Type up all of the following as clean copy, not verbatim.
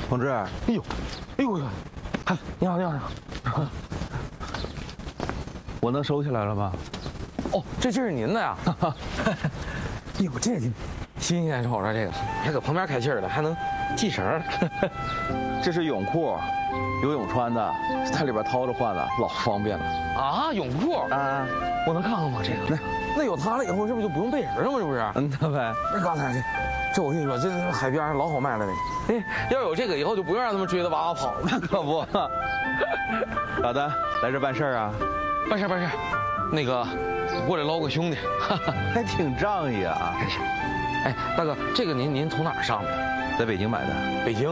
同志，哎呦， 嗨，你好，你好，你好。 我能收起来了吗？ 哦，这是您的呀？哎呦，这新鲜，瞅着这个，还搁旁边开气儿的，还能系绳。 这是泳裤，游泳穿的，在里边掏着换的，老方便了。 啊，泳裤啊， 我能看看吗？这个，那有它了以后，这不就不用背绳了吗？这不是？ 那呗。 那刚才这我跟你说，这海边老好卖了那个。哎，要有这个以后，就不用让他们追着娃娃跑了。 那可不。咋的？来这办事儿啊？ 办事。那个，我过来捞个兄弟， 还挺仗义啊。 哎，大哥，这个您从哪儿上的？ 在北京买的。 北京？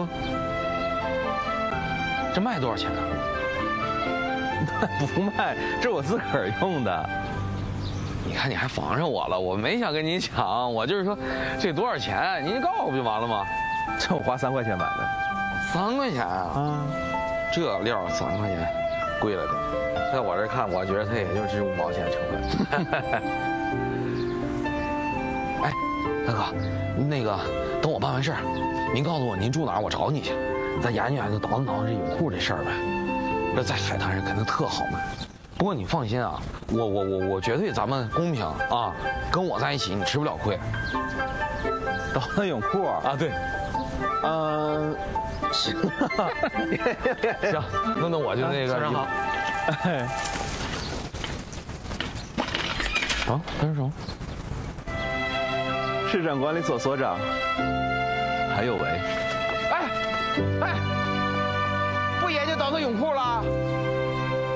这卖多少钱呢？ 不卖，这我自个儿用的。 你看你还防上我了，我没想跟你抢，我就是说，这多少钱？您告诉我不就完了吗？ 这我花3块钱买的。 3块钱啊？啊，这料3块钱，贵了点。在我这看，我觉得它也就值5毛钱成本。哎，大哥，那个等我办完事儿，您告诉我您住哪儿，我找你去。咱研究倒腾这泳裤这事儿呗。这在海滩上肯定特好卖。不过你放心啊，我绝对咱们公平啊，跟我在一起你吃不了亏。 倒腾泳裤啊？ 对。 行。 行，那我就那个。 早上好。哎。 啊，干什么？ 市场管理所所长。还有喂。 哎，不研究倒腾泳裤了？